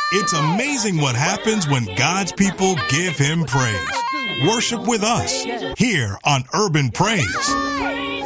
It's amazing what happens when God's people give him praise. Worship with us here on Urban Praise.